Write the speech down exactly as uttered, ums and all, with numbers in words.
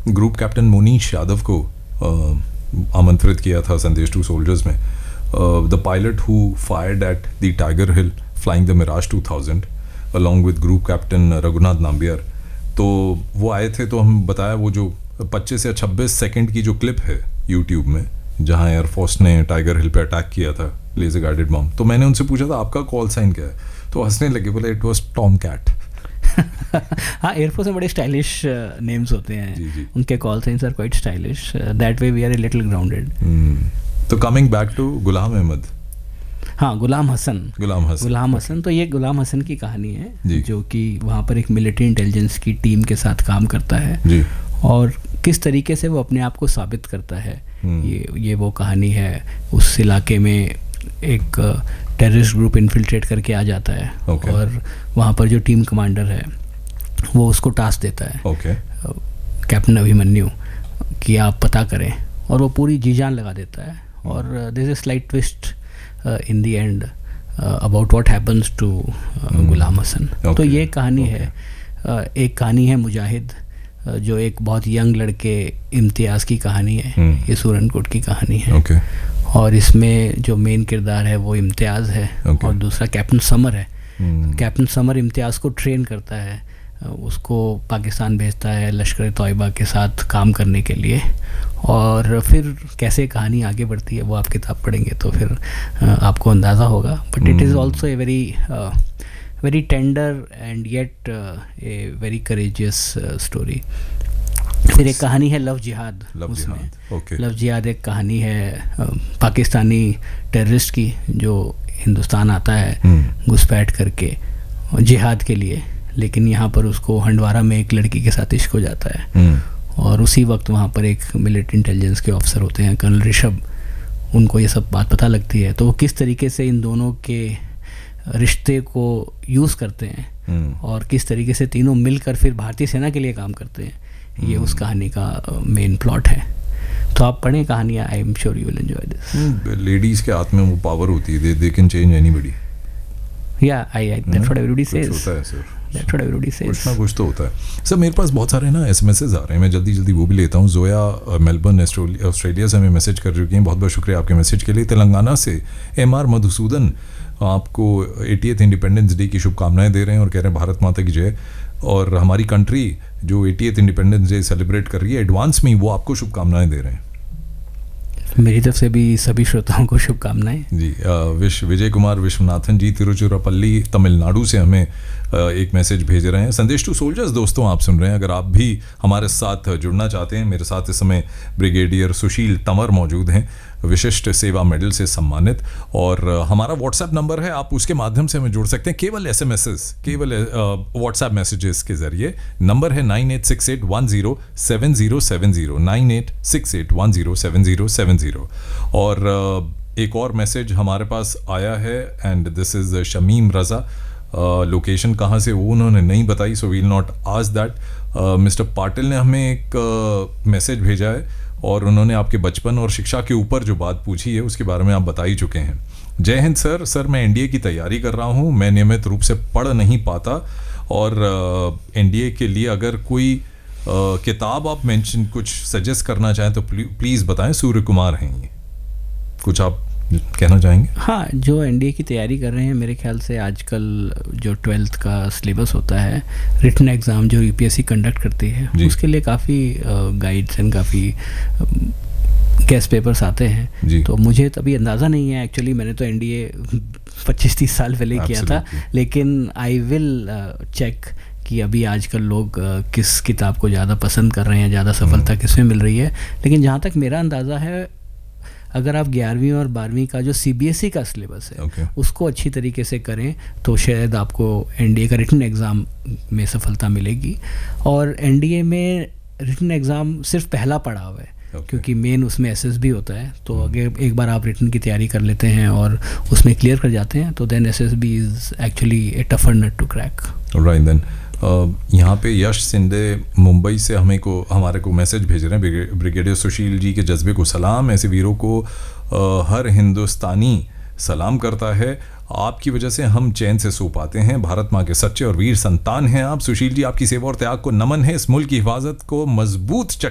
Group captain Monish Yadav को uh, आमंत्रित किया था संदेश टू सोल्जर्स में, the pilot who fired at the tiger hill flying the Miraj two thousand along with group captain Raghunath Nambiar. तो वो आए थे, तो हम बताया वो जो पच्चीस या छब्बीस सेकंड की जो क्लिप है यूट्यूब में जहां एयरफोर्स ने टाइगर हिल पे अटैक किया था लेजर गाइडेड बम, तो मैंने उनसे पूछा था आपका कॉल साइन क्या है, तो हंसने लगे, बोले इट वाज टॉम कैट। हाँ, एयरफोर्स में बड़े स्टाइलिश नेम्स होते हैं। जी जी, उनके call science are quite stylish, that way we R a little grounded. तो coming back to Ghulam Ahmad, हाँ, गुलाम हसन गुलाम हसन गुलाम हसन तो ये गुलाम हसन की कहानी है जो कि वहाँ पर एक मिलिट्री इंटेलिजेंस की टीम के साथ काम करता है जी, और किस तरीके से वो अपने आप को साबित करता है, ये ये वो कहानी है। उस इलाके में एक टेररिस्ट ग्रुप इन्फिल्ट्रेट करके आ जाता है okay. और वहाँ पर जो टीम कमांडर है वो उसको टास्क देता है, okay. कैप्टन अभिमन्यु, कि आप पता करें, और वो पूरी जी जान लगा देता है। और there is a slight twist in the end about what happens to Ghulam Hasan. okay. तो ये कहानी okay. है। uh, एक कहानी है मुजाहिद, uh, जो एक बहुत यंग लड़के इम्तियाज़ की कहानी है। hmm. ये सूरनकोट की कहानी है। okay. और इसमें जो मेन किरदार है वो इम्तियाज़ है okay. और दूसरा कैप्टन समर है। hmm. कैप्टन समर इम्तियाज़ को ट्रेन करता है, उसको पाकिस्तान भेजता है लश्कर तौयबा के साथ काम करने के लिए, और फिर कैसे कहानी आगे बढ़ती है वो आप किताब पढ़ेंगे तो फिर आपको अंदाज़ा होगा। But it is also a very very tender and yet a very courageous story. फिर एक कहानी है लव जिहाद, उसमें okay. लव जिहाद एक कहानी है पाकिस्तानी टेररिस्ट की जो हिंदुस्तान आता है hmm. घुसपैठ करके जिहाद के लिए, लेकिन यहाँ पर उसको हंडवारा में एक लड़की के साथ इश्क हो जाता है hmm. और उसी वक्त वहाँ पर एक मिलिट्री इंटेलिजेंस के ऑफिसर होते हैं कर्नल ऋषभ, उनको ये सब बात पता लगती है। तो वो किस तरीके से इन दोनों के रिश्ते को यूज़ करते हैं hmm. और किस तरीके से तीनों मिलकर फिर भारतीय सेना के लिए काम करते हैं, ये उस कहानी का मेन प्लॉट है। तो आप पढ़ें कहानियाँ, I am sure you will enjoy this. Ladies के हाथ में वो पावर होती है, दे कैन चेंज एनीबॉडी। या आई I that's what everybody says, होता है sir, that's what everybody says, कुछ ना कुछ तो होता है। सर मेरे पास बहुत सारे ना एसएमएसेस आ रहे हैं, मैं जल्दी जल्दी वो भी लेता हूँ। जोया मेलबर्न ऑस्ट्रेलिया से हमें मैसेज कर चुकी हैं, बहुत बहुत शुक्रिया आपके मैसेज के लिए। तेलंगाना से एम आर मधुसूदन आपको एटीएथ इंडिपेंडेंस डे की शुभकामनाएं दे रहे हैं और कह रहे हैं भारत माता की जय, और हमारी कंट्री जो एटीएथ इंडिपेंडेंस डे सेलिब्रेट कर रही है एडवांस में, वो आपको शुभकामनाएं दे रहे हैं। मेरी तरफ से भी सभी श्रोताओं को शुभकामनाएं जी। विश विजय कुमार विश्वनाथन जी तिरुचिरापल्ली तमिलनाडु से हमें एक मैसेज भेज रहे हैं। संदेश टू सोल्जर्स दोस्तों आप सुन रहे हैं, अगर आप भी हमारे साथ जुड़ना चाहते हैं, मेरे साथ इस समय ब्रिगेडियर सुशील तंवर मौजूद हैं, विशिष्ट सेवा मेडल से सम्मानित, और हमारा व्हाट्सएप नंबर है, आप उसके माध्यम से हमें जुड़ सकते हैं केवल एसएमएसेस, केवल व्हाट्सएप मैसेजेस के जरिए। नंबर है nine eight six eight one zero seven zero seven zero, nine eight six eight one zero seven zero seven zero. और एक और मैसेज हमारे पास आया है and this is Shamim Raza, location कहाँ से वो उन्होंने नहीं बताई, so we'll not ask that. Mister Patil ने हमें एक मैसेज uh, भेजा है और उन्होंने आपके बचपन और शिक्षा के ऊपर जो बात पूछी है उसके बारे में आप बता ही चुके हैं। जय हिंद सर, सर मैं एनडीए की तैयारी कर रहा हूँ, मैं नियमित रूप से पढ़ नहीं पाता, और एनडीए uh, के लिए अगर कोई uh, किताब आप मेंशन कुछ सजेस्ट करना चाहें तो प्लीज़ बताएं। सूर्य कुमार हैं ये, कुछ आप कहना चाहेंगे? हाँ, जो एनडीए की तैयारी कर रहे हैं, मेरे ख्याल से आजकल जो ट्वेल्थ का सिलेबस होता है, रिटन एग्ज़ाम जो यूपीएससी कंडक्ट करती है, उसके लिए काफ़ी गाइड्स एंड काफ़ी गेस्ट पेपर्स आते हैं। तो मुझे तभी अंदाज़ा नहीं है, एक्चुअली मैंने तो एनडीए पच्चीस तीस साल पहले किया था, लेकिन आई विल चेक कि अभी आजकल लोग किस किताब को ज़्यादा पसंद कर रहे हैं, ज़्यादा सफलता किस में मिल रही है। लेकिन जहाँ तक मेरा अंदाज़ा है, अगर आप ग्यारहवीं और बारहवीं का जो सीबीएसई का सिलेबस है okay. उसको अच्छी तरीके से करें तो शायद आपको एनडीए का रिटन एग्ज़ाम में सफलता मिलेगी। और एनडीए में रिटन एग्ज़ाम सिर्फ पहला पड़ाव है okay. क्योंकि मेन उसमें एसएसबी होता है, तो hmm. अगर एक बार आप रिटन की तैयारी कर लेते हैं और उसमें क्लियर कर जाते हैं तो then SSB is actually A tougher nut to crack. Right then यहाँ पे यश सिंधे मुंबई से हमें को हमारे को मैसेज भेज रहे हैं, ब्रिगेडियर सुशील जी के जज्बे को सलाम, ऐसे वीरों को आ, हर हिंदुस्तानी सलाम करता है, आपकी वजह से हम चैन से सो पाते हैं, भारत माँ के सच्चे और वीर संतान हैं आप। सुशील जी आपकी सेवा और त्याग को नमन है, इस मुल्क की हिफाजत को मजबूत